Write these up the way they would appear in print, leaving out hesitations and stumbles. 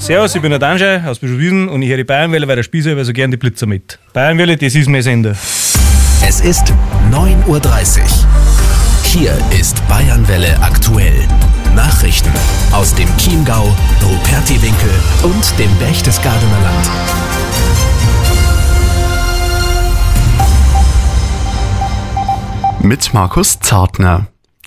Servus, ich bin der Danschei aus Bischofswiesen und ich höre die Bayernwelle, weil der Spießer über so gern die Blitzer mit. Bayernwelle, das ist mein Sender. Es ist 9.30 Uhr. Hier ist Bayernwelle aktuell. Nachrichten aus dem Chiemgau, Rupertiwinkel und dem Berchtesgadener Land. Mit Markus Zartner.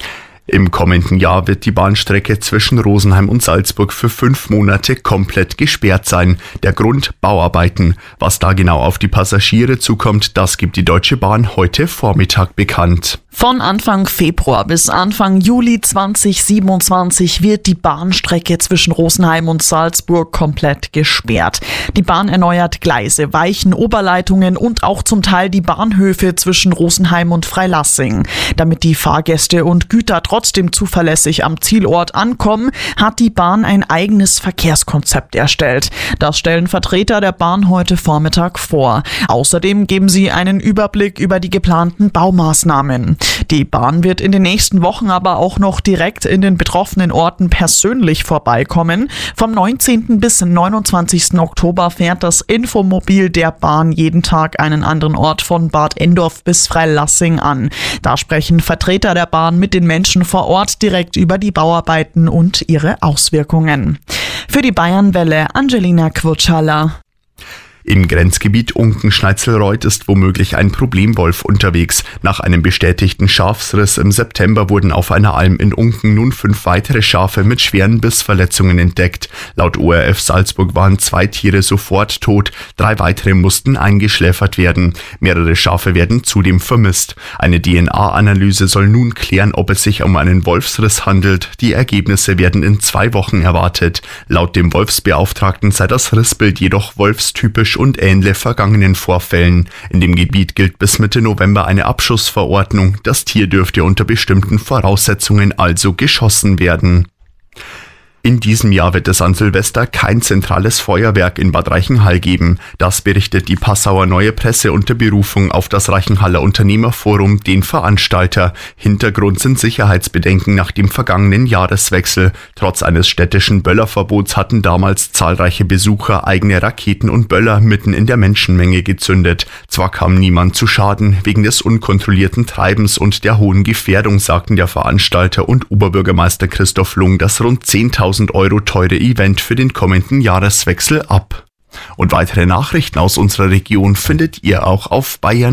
Im kommenden Jahr wird die Bahnstrecke zwischen Rosenheim und Salzburg für 5 Monate komplett gesperrt sein. Der Grund: Bauarbeiten. Was da genau auf die Passagiere zukommt, das gibt die Deutsche Bahn heute Vormittag bekannt. Von Anfang Februar bis Anfang Juli 2027 wird die Bahnstrecke zwischen Rosenheim und Salzburg komplett gesperrt. Die Bahn erneuert Gleise, Weichen, Oberleitungen und auch zum Teil die Bahnhöfe zwischen Rosenheim und Freilassing. Damit die Fahrgäste und Güter trotzdem zuverlässig am Zielort ankommen, hat die Bahn ein eigenes Verkehrskonzept erstellt. Das stellen Vertreter der Bahn heute Vormittag vor. Außerdem geben sie einen Überblick über die geplanten Baumaßnahmen. Die Bahn wird in den nächsten Wochen aber auch noch direkt in den betroffenen Orten persönlich vorbeikommen. Vom 19. bis 29. Oktober fährt das Infomobil der Bahn jeden Tag einen anderen Ort von Bad Endorf bis Freilassing an. Da sprechen Vertreter der Bahn mit den Menschen vor Ort direkt über die Bauarbeiten und ihre Auswirkungen. Für die Bayernwelle Angelina Quotschaller. Im Grenzgebiet Unken-Schneizelreuth ist womöglich ein Problemwolf unterwegs. Nach einem bestätigten Schafsriss im September wurden auf einer Alm in Unken nun 5 weitere Schafe mit schweren Bissverletzungen entdeckt. Laut ORF Salzburg waren 2 Tiere sofort tot, 3 weitere mussten eingeschläfert werden. Mehrere Schafe werden zudem vermisst. Eine DNA-Analyse soll nun klären, ob es sich um einen Wolfsriss handelt. Die Ergebnisse werden in 2 Wochen erwartet. Laut dem Wolfsbeauftragten sei das Rissbild jedoch wolfstypisch und ähnle vergangenen Vorfällen. In dem Gebiet gilt bis Mitte November eine Abschussverordnung. Das Tier dürfte unter bestimmten Voraussetzungen also geschossen werden. In diesem Jahr wird es an Silvester kein zentrales Feuerwerk in Bad Reichenhall geben. Das berichtet die Passauer Neue Presse unter Berufung auf das Reichenhaller Unternehmerforum, den Veranstalter. Hintergrund sind Sicherheitsbedenken nach dem vergangenen Jahreswechsel. Trotz eines städtischen Böllerverbots hatten damals zahlreiche Besucher eigene Raketen und Böller mitten in der Menschenmenge gezündet. Zwar kam niemand zu Schaden, wegen des unkontrollierten Treibens und der hohen Gefährdung sagten der Veranstalter und Oberbürgermeister Christoph Lung das rund 10.000 € teure Event für den kommenden Jahreswechsel ab. Und weitere Nachrichten aus unserer Region findet ihr auch auf Bayern.